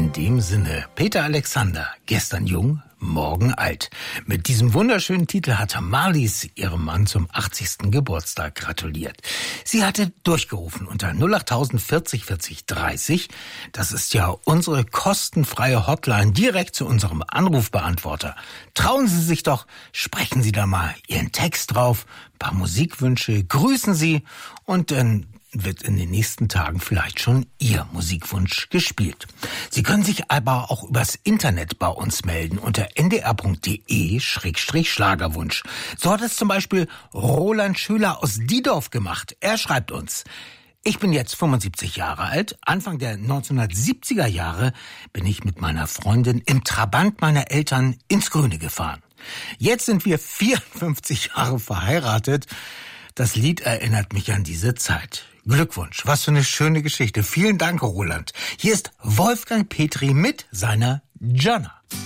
In dem Sinne, Peter Alexander, gestern jung, morgen alt. Mit diesem wunderschönen Titel hatte Marlies ihrem Mann zum 80. Geburtstag gratuliert. Sie hatte durchgerufen unter 08000 40 40 30. Das ist ja unsere kostenfreie Hotline direkt zu unserem Anrufbeantworter. Trauen Sie sich doch, sprechen Sie da mal Ihren Text drauf, ein paar Musikwünsche, grüßen Sie und dann wird in den nächsten Tagen vielleicht schon Ihr Musikwunsch gespielt. Sie können sich aber auch übers Internet bei uns melden unter ndr.de/Schlagerwunsch. So hat es zum Beispiel Roland Schüler aus Diedorf gemacht. Er schreibt uns: Ich bin jetzt 75 Jahre alt. Anfang der 1970er Jahre bin ich mit meiner Freundin im Trabant meiner Eltern ins Grüne gefahren. Jetzt sind wir 54 Jahre verheiratet. Das Lied erinnert mich an diese Zeit. Glückwunsch, was für eine schöne Geschichte. Vielen Dank, Roland. Hier ist Wolfgang Petri mit seiner Jana.